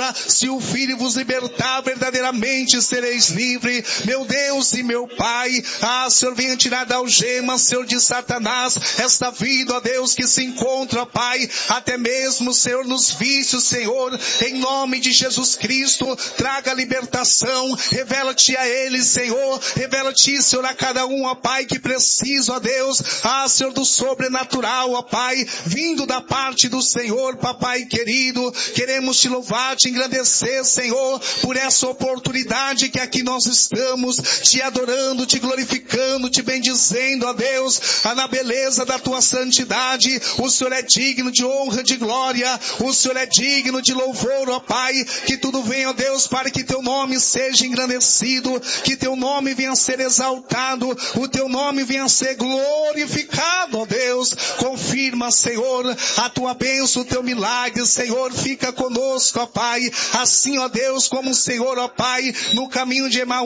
se o Filho vos libertar, verdadeiramente sereis livre. Meu Deus e meu Pai, Senhor, venha tirar da algema, Senhor, de Satanás, esta vida, ó Deus, que se encontra, Pai, até mesmo, Senhor, nos vícios, Senhor, em nome de Jesus Cristo, traga libertação, revela-te a eles, Senhor, revela-te, Senhor, a cada um, ó Pai, que precisa, ó Deus, Senhor, do sobrenatural, ó Pai, vindo da parte do Senhor, papai querido. Queremos te louvar, te engrandecer, Senhor, por essa oportunidade que aqui nós estamos, te adorando, te glorificando, te bendizendo, ó Deus, na beleza da tua santidade. O Senhor é digno de honra, de glória, o Senhor é digno de louvor, ó Pai, que tudo venha, ó Deus, para que teu nome seja engrandecido, que teu nome venha a ser exaltado, o teu nome venha a ser glorificado, ó Deus. Confirma, Senhor, a tua bênção, o teu milagre, Senhor, fica conosco, ó Pai, assim, ó Deus, como o Senhor, ó Pai, no caminho de Emaús,